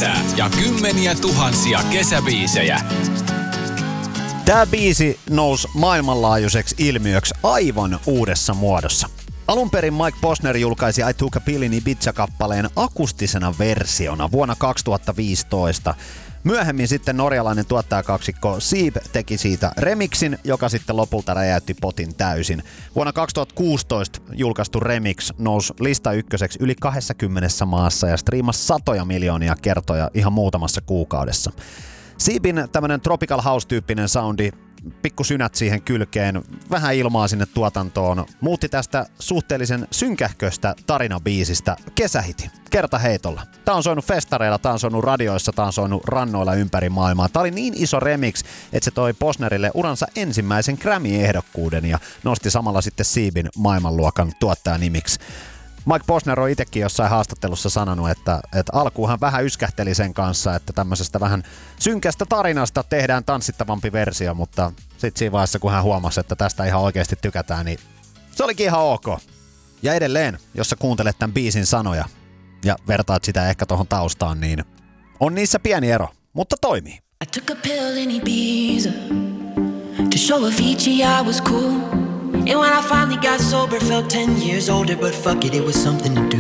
kesää ja kymmeniä tuhansia kesäbiisejä. Tämä biisi nousi maailmanlaajuiseksi ilmiöksi aivan uudessa muodossa. Alun perin Mike Posner julkaisi I Took a Pill in Ibiza-kappaleen akustisena versiona vuonna 2015. Myöhemmin sitten norjalainen tuottajakaksikko Sieb teki siitä remixin, joka sitten lopulta räjäytti potin täysin. Vuonna 2016 julkaistu remix nousi lista ykköseksi yli 20 maassa ja striimasi satoja miljoonia kertoja ihan muutamassa kuukaudessa. Siebin tämmönen tropical house-tyyppinen soundi, pikku synät siihen kylkeen, vähän ilmaa sinne tuotantoon, muutti tästä suhteellisen synkähköstä tarinabiisistä kesähiti kertaheitolla. Tää on soinut festareilla, tää on soinut radioissa, tää on soinut rannoilla ympäri maailmaa. Tää oli niin iso remix, että se toi Posnerille uransa ensimmäisen Grammy-ehdokkuuden ja nosti samalla sitten Siebin maailmanluokan tuottajanimiksi. Mike Posner on itsekin jossain haastattelussa sanonut, että alkuun hän vähän yskähteli sen kanssa, että tämmöisestä vähän synkästä tarinasta tehdään tanssittavampi versio, mutta sitten siinä vaiheessa, kun hän huomasi, että tästä ihan oikeasti tykätään, niin se olikin ihan ok. Ja edelleen, jos sä kuuntelet tämän biisin sanoja ja vertaat sitä ehkä tohon taustaan, niin on niissä pieni ero, mutta toimii. I took a pill in Ibiza to show Avicii I was cool. And when I finally got sober, felt 10 years older, but fuck it, it was something to do.